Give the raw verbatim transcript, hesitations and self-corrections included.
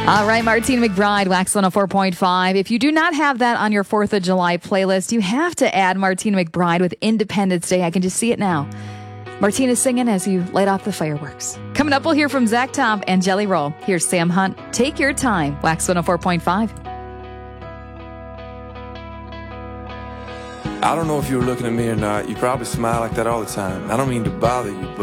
All right, Martina McBride, Wax one oh four point five. If you do not have that on your fourth of July playlist, you have to add Martina McBride with Independence Day. I can just see it now. Martina's singing as you light off the fireworks. Coming up, we'll hear from Zach Top and Jelly Roll. Here's Sam Hunt. Take your time. Wax one oh four point five. I don't know if you were looking at me or not. You probably smile like that all the time. I don't mean to bother you, but